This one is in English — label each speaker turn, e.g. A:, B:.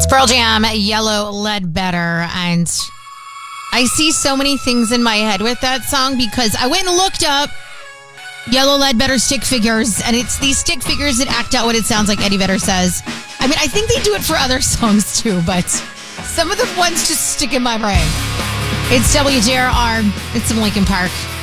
A: Pearl Jam, Yellow Ledbetter, and I see so many things in my head with that song because I went and looked up Yellow Ledbetter stick figures, and it's these stick figures that act out what it sounds like Eddie Vedder says. I mean, I think they do it for other songs too, but some of the ones just stick in my brain. It's WJRR. It's some Linkin Park.